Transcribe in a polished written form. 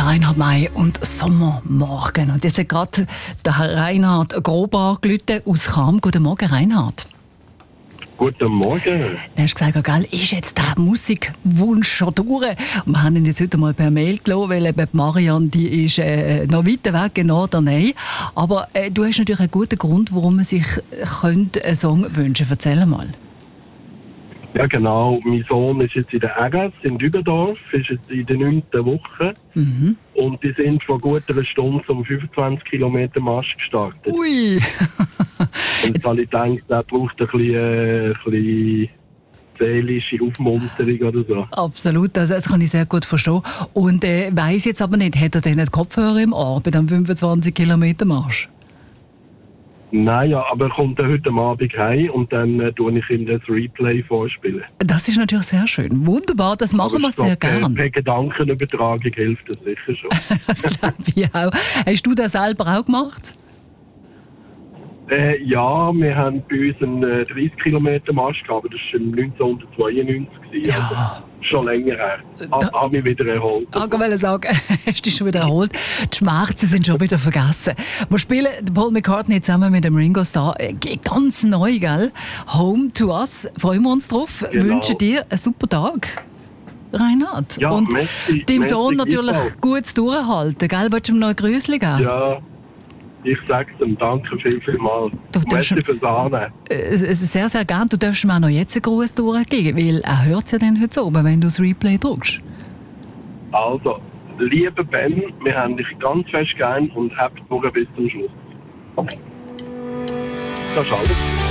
Reinhard May und Sommermorgen. Und jetzt hat gerade der Herr Reinhard grob angerufen aus Cham. Guten Morgen, Reinhard. Guten Morgen. Du hast gesagt, gell, ist jetzt der Musikwunsch schon durch? Und wir haben ihn jetzt heute mal per Mail gelassen, weil eben Marianne, die ist noch weiter weg, genau daneben. Aber du hast natürlich einen guten Grund, warum man sich einen Song wünschen könnte. Erzähl mal. Ja, genau. Mein Sohn ist jetzt in der RS in Dübendorf, ist jetzt in der 9. Woche. Mhm. Und die sind vor gut einer Stunde um 25 Kilometer Marsch gestartet. Ui! Und weil ich denke, der braucht ein bisschen seelische Aufmunterung oder so. Absolut, das kann ich sehr gut verstehen. Und weiss jetzt aber nicht, hat er denn nicht Kopfhörer im Ohr bei dem 25 Kilometer Marsch? Nein, ja, aber er kommt dann heute Abend heim und dann tue ich ihm das Replay vorspielen. Das ist natürlich sehr schön. Wunderbar, das machen wir sehr gerne. Per Gedankenübertragung hilft das sicher schon. Das glaube ich auch. Hast du das selber auch gemacht? Ja, wir haben bei uns einen 30 Kilometer Marsch gehabt, aber das war 1992. Ja. Also schon länger her. Habe mich wieder erholt. Ich wollte sagen, hast dich schon wieder erholt. Die Schmerzen sind schon wieder vergessen. Wir spielen Paul McCartney zusammen mit dem Ringo Starr. Ganz neu, gell? Home to Us. Freuen wir uns drauf. Genau. Wünschen dir einen super Tag, Reinhard. Ja, und merci, deinem Sohn natürlich auch. Gutes durchhalten, gell? Willst du ihm noch ein Grüßchen geben? Ja. Ich sage ihm danke vielmals. Merci fürs Annehmen. Sehr, sehr gerne. Du darfst mir auch noch jetzt einen Gruß durchgeben, weil er hört es ja dann heute oben, wenn du das Replay drückst. Also, lieber Ben, wir haben dich ganz fest gern und habt nur bis zum Schluss. Das ist alles.